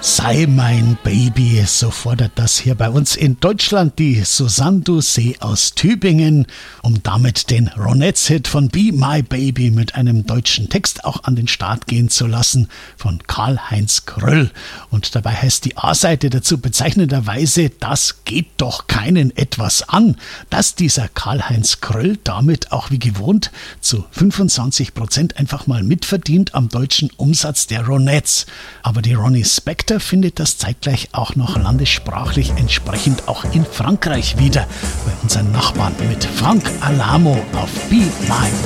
Sei mein Baby, so fordert das hier bei uns in Deutschland die Susanne Doucet aus Tübingen, um damit den Ronettes-Hit von Be My Baby mit einem deutschen Text auch an den Start gehen zu lassen von Karl-Heinz Kröll. Und dabei heißt die A-Seite dazu bezeichnenderweise, das geht doch keinen etwas an, dass dieser Karl-Heinz Kröll damit auch wie gewohnt zu 25% einfach mal mitverdient am deutschen Umsatz der Ronettes. Aber die Ronnie Spector findet das zeitgleich auch noch landessprachlich entsprechend auch in Frankreich wieder, bei unseren Nachbarn mit Frank Alamo auf Be My